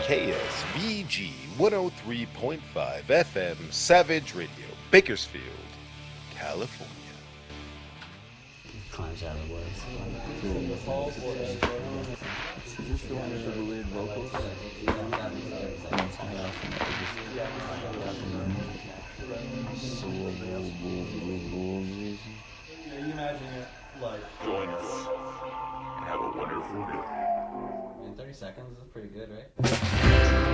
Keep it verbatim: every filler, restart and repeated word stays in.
K S V G one oh three point five F M Savage Radio, Bakersfield, California. Climbs out of the woods. Is this the one with the lead vocals? You imagine it like join us and have a wonderful day. In thirty seconds is pretty good, right?